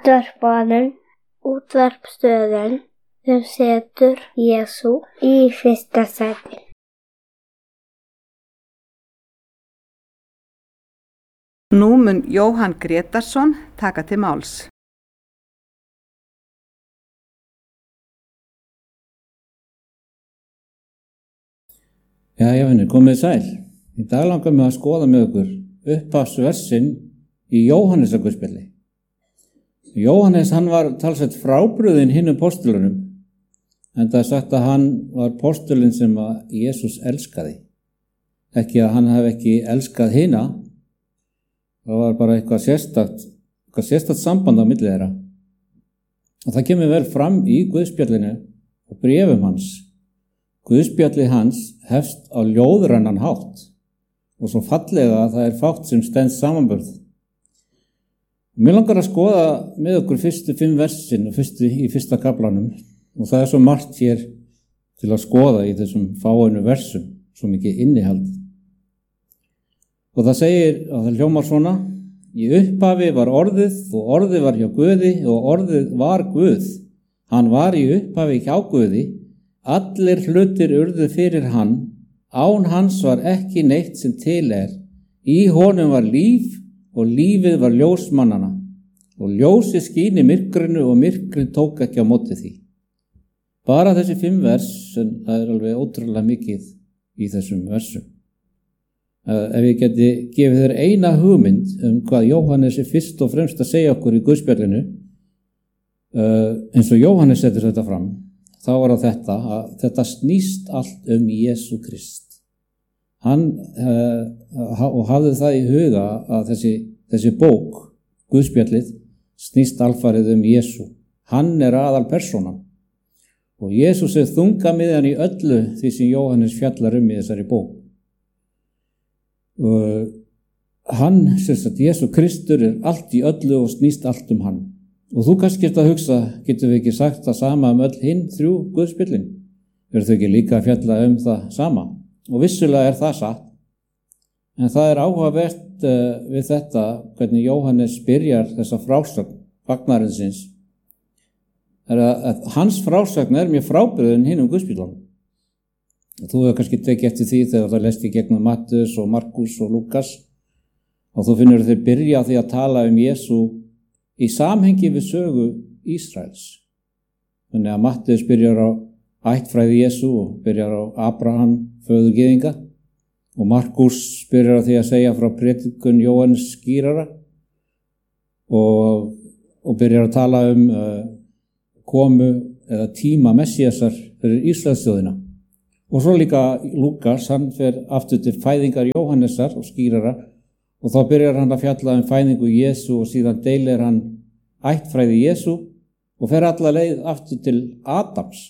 útvarpsstöðin sem setur Jesú í fyrsta sæti. Nú mun Jóhann Grétarsson taka til máls. Jæja, vinir, komið sæl. Í dag langar mig að skoða með okkur upphafsversin í Jóhannesarguðspjalli. Jóhannes, hann var talsvert frábrugðinn hinum postulunum, en það er sagt að hann var postulinn sem að Jesús elskaði. Ekki að hann hafi ekki elskað hina, það var bara eitthvað sérstakt samband á milli þeirra. Og það kemur vel fram í Guðspjallinu og bréfum hans. Guðspjallið hans hefst á ljóðrænan hátt og svo fallega að það er fátt sem stenst samanburð. Mér langar að skoða með okkur fyrstu 5 versin og í fyrsta kaflanum og það er svo margt hér til að skoða í þessum fáeinu versum, svo mikið innihald. Og það segir, og það hljómar svona: í upphafi var orðið og orðið var hjá Guði og orðið var Guð. Hann var í upphafi hjá Guði, allir hlutir urðu fyrir hann, án hans var ekki neitt sem til er. Í honum var líf og lífið var ljós mannanna og ljósið skín í myrkrinu og myrkrið tók ekki á móti því. Bara þessi 5 vers, það er alveg ótrúlega mikið í þessum versum. Ef ég geti gefið þér eina hugmynd hvað Jóhannes er fyrst og fremst að segja okkur í Guðspjallinu, eins og Jóhannes setur þetta fram, þá var það að þetta snýst allt Jesú Krist. Hann og hafði það í huga að þessi bók, Guðspjallið, snýst alfarið Jesú. Hann er aðalpersónan og Jesús er þungamiðjan í öllu því sem Jóhannes fjallar í þessari bók. Hann, Jesú Kristur, er allt í öllu og snýst allt hann. Og þú kannski getur að hugsa, getum við ekki sagt það sama öll hinn 3 Guðspjöllin? Verður þau ekki líka að fjalla það sama? Og vissulega er það satt. En það er áhugavert við þetta, hvernig Jóhannes byrjar þessa frásögn fagnarinsins. Að hans frásögn er mjög frábrugðin hinum Guðspjöllunum. Þú hefur kannski tekið eftir því þegar það lest í gegnum Mattheus og Markus og Lukas, og þú finnur þeir byrja því að tala Jesú í samhengi við sögu Ísraels. Þannig að Mattheus byrjar á ættfræði Jesú og byrjar á Abraham, föður gyðinga, og Markus byrjar á því að segja frá predikun Jóhannes skírara og byrjar að tala komu eða tíma Messíasar fyrir Ísraelsþjóðina. Og svo líka Lukas, hann fer aftur til fæðingar Jóhannesar og skírara, og þá byrjar hann að fjalla fæðingu Jesú og síðan deilir hann ættfræði Jesú og fer alla leið aftur til Adams.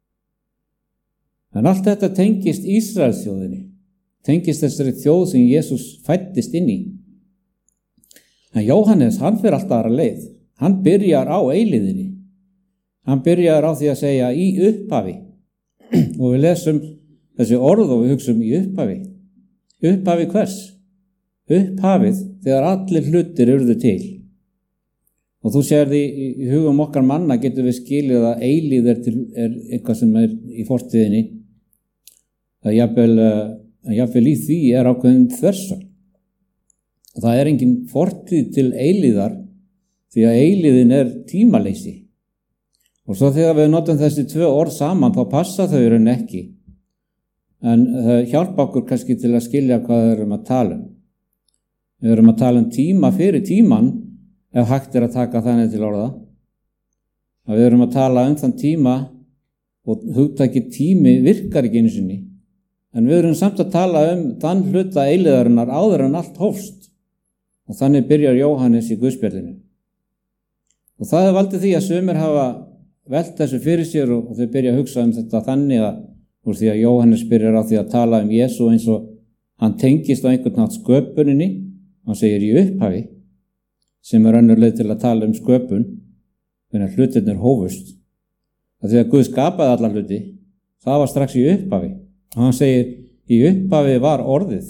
En allt þetta tengist Ísraelsþjóðinni, tengist þessari þjóð sem Jesús fæddist inn í. En Jóhannes, hann fer alltaf aðra leið. Hann byrjar á eilíðinni. Hann byrjar á því að segja í upphafi. Og við lesum þessi orð og við hugsum í upphafi. Upphafi hvers? Upphafið þegar allir hlutir urðu til. Og þú sér því í hugum okkar manna getur við skilið að eilíð er eitthvað sem er í fortíðinni. Það jafnvel í því er ákveðin þversögn. Það er engin fortíð til eilíðar því að eilíðin er tímaleysi. Og svo þegar við notum þessi 2 orð saman þá passa þau ekki. En það hjálpa okkur kannski til að skilja hvað við erum að tala um. Við erum að tala um tíma fyrir tíman, ef hægt er að taka þannig til orða. Að við erum að tala þann tíma og hugtakið tími virkar ekki einu sinni. En við erum samt að tala þann hluta eilíðarinnar áður en allt hófst. Og þannig byrjar Jóhannes í Guðspjallinu. Og það er valdið því að sumir hafa velt þessu fyrir sér og þau byrja að hugsa þetta þannig að úr því að Jóhannes byrjar á því að tala Jesú eins og hann tengist á einhvern nátt sköpuninni. Hann segir í upphafi, sem er önnur leið til að tala sköpun, þegar hlutirnir hófust. Það því að Guð skapaði alla hluti, það var strax í upphafi. Og hann segir, í upphafi var orðið.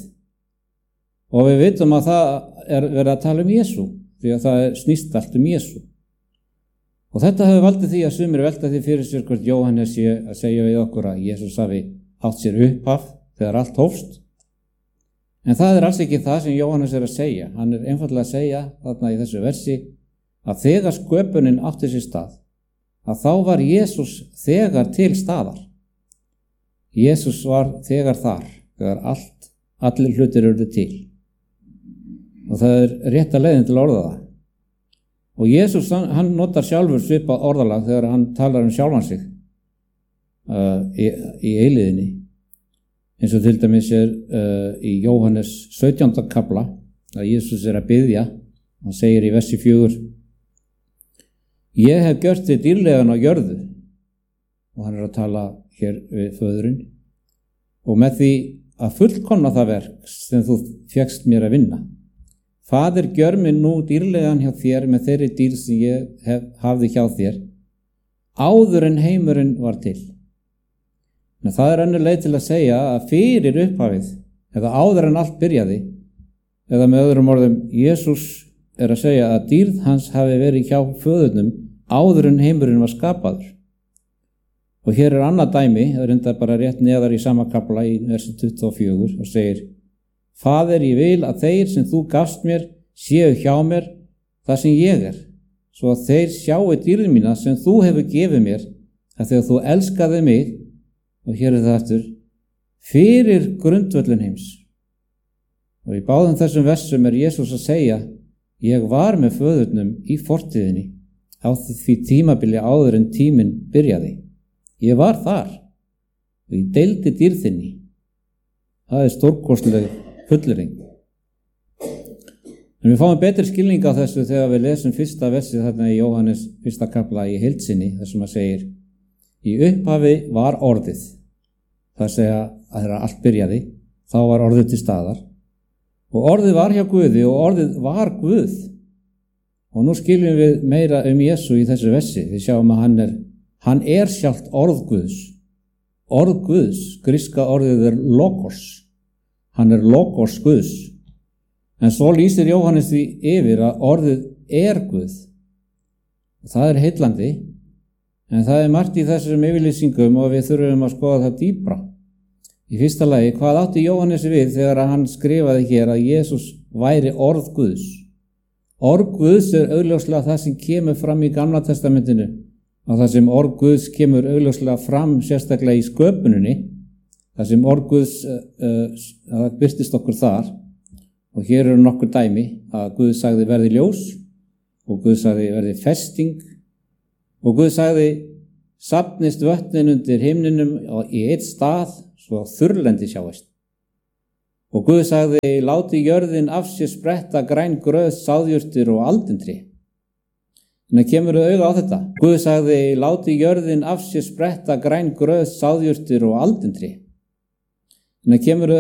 Og við vitum að það er verið að tala Jesú, því að það snýst allt Jesú. Og þetta hefur valdið því að sumir velta því fyrir sér hvort Jóhannes sé að segja við okkur að Jesús hafi átt sér upphaf þegar allt hófst. En það alls ekki það sem Jóhannes að segja. Hann einfaldlega að segja þarna í þessu versi að þegar sköpunin átti sér stað, að þá var Jesús þegar til staðar. Jesús var þegar þar, þegar allir hlutir urðu til. Og það rétta leiðin til að orða það. Og Jesús, hann notar sjálfur svipað orðalag þegar hann talar sjálfan sig í eilíðinni. Eins og til dæmis í Jóhannes 17. kafla að Jesús að biðja. Hann segir í versi 4: Ég hef gjört þig dýrlegan á jörðu. Og hann að tala hér við föðurinn. Og með því að fullkomna það verk sem þú fékkst mér að vinna. Faðir, gjör mig nú dýrlegan hjá þér með þeirri dýr sem ég hafði hjá þér, áður en heimurinn var til. En það önnur leið til að segja að fyrir upphafið, eða áður en allt byrjaði, eða með öðrum orðum, Jesús að segja að dýrð hans hafi verið hjá föðurnum áður en heimurinn var skapaður. Og hér annað dæmi, það reyndar bara rétt neðar í sama kafla í versi 24 og segir: Faðir, ég vil að þeir sem þú gafst mér séu hjá mér þar sem ég svo að þeir sjáu dýrð mína sem þú hefur gefið mér, að þegar þú elskaði mig, og hér það aftur, fyrir grundvöllin heims. Og í báðum þessum versum Jesús að segja: Ég var með föðurnum í fortíðinni á því tímabili áður en tíminn byrjaði. Ég var þar og ég deildi dýrðinni. Það stórkostleg fullyrðing. En við fáum betri skilning á þessu þegar við lesum fyrsta versið þarna í Jóhannes 1. kafla í heild sinni, þar sem segir: Í upphafi var orðið. Það segja að þegar allt byrjaði, þá var orðið til staðar. Og orðið var hjá Guði og orðið var Guð. Og nú skiljum við meira Jesú í þessu versi. Við sjáum að hann sjálft orð Guðs. Orð Guðs, gríska orðið logos. Hann logos Guðs. En svo lýsir Jóhannes því yfir að orðið Guð. Og það heillandi, en það margt í þessum yfirlýsingum og við þurfum að skoða það dýpra. Í fyrsta lagi, hvað átti Jóhannes við þegar hann skrifaði hér að Jesús væri orð Guðs? Orð Guðs augljóslega það sem kemur fram í Gamla testamentinu, og það sem orð Guðs kemur augljóslega fram sérstaklega í sköpuninni. Það sem orð Guðs birtist okkur þar, og hér nokkur dæmi að Guð sagði verði ljós, og Guð sagði verði festing, og Guð sagði safnist vötnin undir himninum í eitt stað, svo þurrlendi sjáist. Og Guð sagði láti jörðin af sér spretta græn gröð, sáðjurtir og aldintrí. En það kemur auga á þetta. Guð sagði láti jörðin af sér spretta græn gröð, sáðjurtir og aldintrí. En það kemur